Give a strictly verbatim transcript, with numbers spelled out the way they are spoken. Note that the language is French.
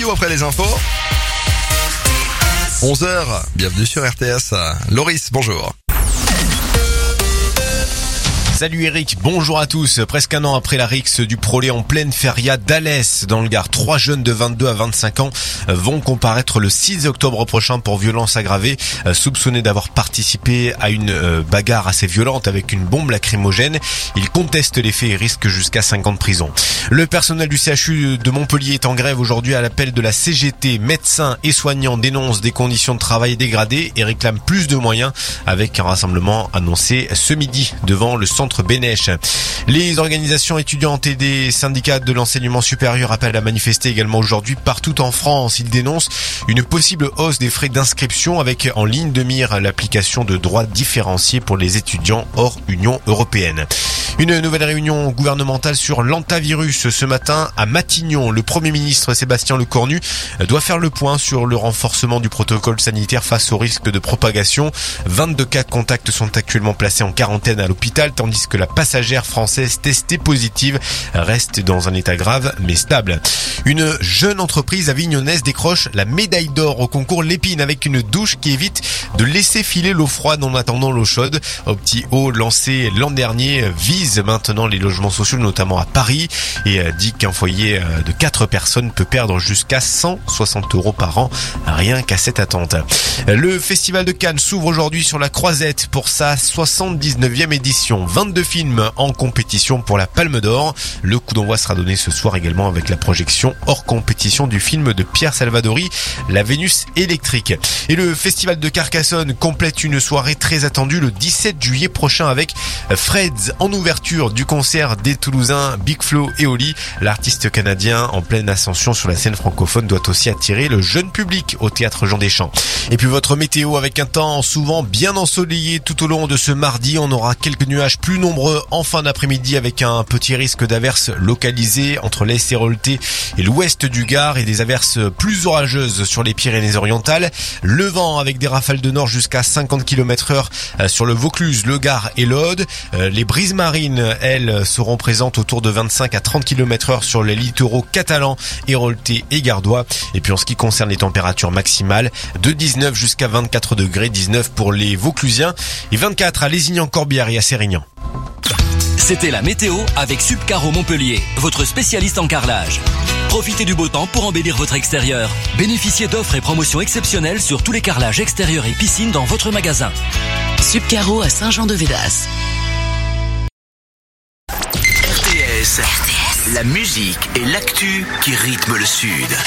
tout après les infos. onze heures, bienvenue sur R T S. Loris, bonjour. Salut Eric, bonjour à tous. Presque un an après la rixe du Prolet en pleine feria d'Alès dans le Gard, trois jeunes de vingt-deux à vingt-cinq ans vont comparaître le six octobre prochain pour violence aggravée, soupçonnés d'avoir participé à une bagarre assez violente avec une bombe lacrymogène. Ils contestent les faits et risquent jusqu'à cinq ans de prison. Le personnel du C H U de Montpellier est en grève aujourd'hui à l'appel de la C G T. Médecins et soignants dénoncent des conditions de travail dégradées et réclament plus de moyens avec un rassemblement annoncé ce midi devant le centre Bénèche. Les organisations étudiantes et des syndicats de l'enseignement supérieur appellent à manifester également aujourd'hui partout en France. Ils dénoncent une possible hausse des frais d'inscription avec en ligne de mire l'application de droits différenciés pour les étudiants hors Union européenne. Une nouvelle réunion gouvernementale sur l'hantavirus ce matin à Matignon. Le Premier ministre Sébastien Lecornu doit faire le point sur le renforcement du protocole sanitaire face au risque de propagation. vingt-deux cas de contact sont actuellement placés en quarantaine à l'hôpital, tandis que la passagère française testée positive reste dans un état grave mais stable. Une jeune entreprise avignonnaise décroche la médaille d'or au concours Lépine avec une douche qui évite de laisser filer l'eau froide en attendant l'eau chaude. Opti-Eau, lancé l'an dernier, vise maintenant les logements sociaux, notamment à Paris, et dit qu'un foyer de quatre personnes peut perdre jusqu'à cent soixante euros par an, rien qu'à cette attente. Le Festival de Cannes s'ouvre aujourd'hui sur la Croisette pour sa soixante-dix-neuvième édition. vingt-deux films en compétition pour la Palme d'Or. Le coup d'envoi sera donné ce soir également avec la projection hors compétition du film de Pierre Salvadori, La Vénus électrique. Et le Festival de Carcassonne complète une soirée très attendue le dix-sept juillet prochain avec Freds en ouverture du concert des Toulousains Big Flo et Oli. L'artiste canadien en pleine ascension sur la scène francophone doit aussi attirer le jeune public au théâtre Jean Deschamps. Et puis votre météo avec un temps souvent bien ensoleillé tout au long de ce mardi. On aura quelques nuages plus nombreux en fin d'après-midi avec un petit risque d'averses localisées entre l'est hérolté et l'ouest du Gard et des averses plus orageuses sur les Pyrénées-Orientales. Le vent avec des rafales de nord jusqu'à cinquante kilomètres heure sur le Vaucluse, le Gard et l'Aude. Les brises marines, elles, seront présentes autour de vingt-cinq à trente kilomètres heure sur les littoraux catalans, héroltais et gardois. Et puis en ce qui concerne les températures maximales, de dix-neuf jusqu'à vingt-quatre degrés, dix-neuf pour les Vauclusiens et vingt-quatre à Lézignan-Corbière et à Sérignan. C'était la météo avec Subcaro Montpellier, votre spécialiste en carrelage. Profitez du beau temps pour embellir votre extérieur. Bénéficiez d'offres et promotions exceptionnelles sur tous les carrelages extérieurs et piscines dans votre magasin. Subcaro à Saint-Jean-de-Védas. R T S, la musique et l'actu qui rythment le Sud.